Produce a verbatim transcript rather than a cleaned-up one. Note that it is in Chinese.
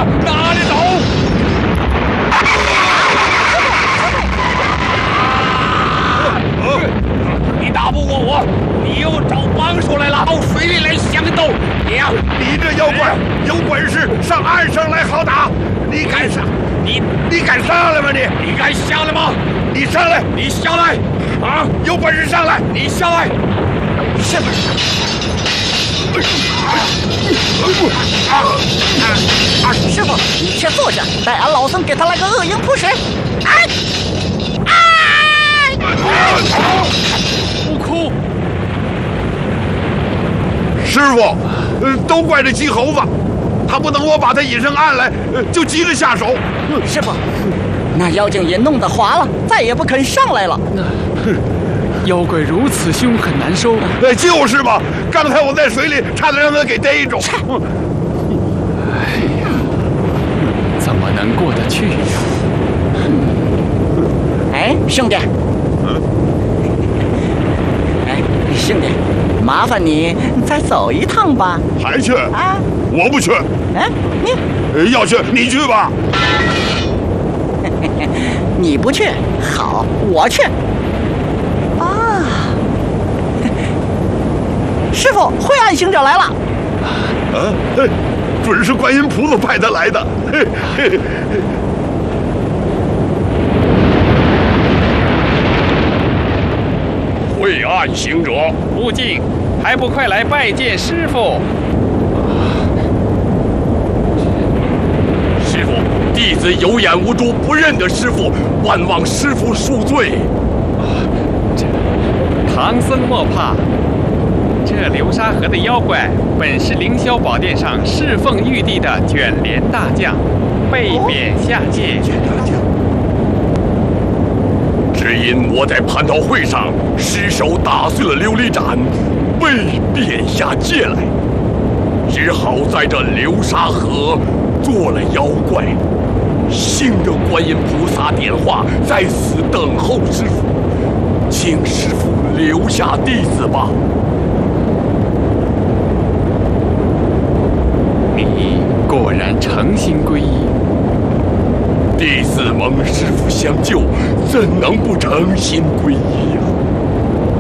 啊，哪里走？你打不过我，你又找帮手来了，到水里来相斗。你呀， 你这妖怪有本事上岸上来好打，你敢上？ 你你敢上来吗？你你敢下来吗？ 你上来！ 你下来！啊， 有本事上来！ 你下来！ 师傅，啊啊！师傅，你先坐下，待俺老僧给他来个恶影扑水。哎，哎！ 不哭。 师傅，呃，都怪这鸡猴子，他不等我把他引上岸来，呃，就急着下手。 师傅，那妖精也弄得滑了，再也不肯上来了。 哼，妖怪如此凶狠难收。 哎，就是嘛！刚才我在水里差点让他给逮住。 哎呀，怎么能过得去呀？ 哎，兄弟，哎，兄弟，麻烦你再走一趟吧。 还去？ 啊， 我不去。 哎，你呃要去你去吧。 你不去，好，我去。啊，师傅，灰暗行者来了。 啊，嘿，准是观音菩萨派他来的。嘿嘿。 晦暗行者， 悟净，还不快来拜见师傅？ 师傅，弟子有眼无珠，不认得师傅，万望师傅恕罪。 这唐僧莫怕，这流沙河的妖怪本是凌霄宝殿上侍奉玉帝的卷帘大将，被贬下界。 只因我在蟠桃会上失手打碎了琉璃盏，被贬下界来，只好在这流沙河做了妖怪。幸得观音菩萨点化，在此等候师父，请师父留下弟子吧。 你果然诚心皈依。 弟子蒙师父相救，怎能不诚心皈依啊？